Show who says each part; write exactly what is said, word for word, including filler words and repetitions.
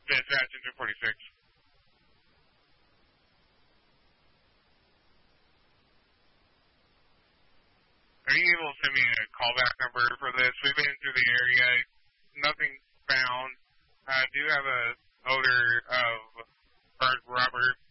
Speaker 1: Dispatch, engine forty-six. Are you able to send me a callback number for this? We've been through the area. Nothing found. I do have a odor of burnt rubber.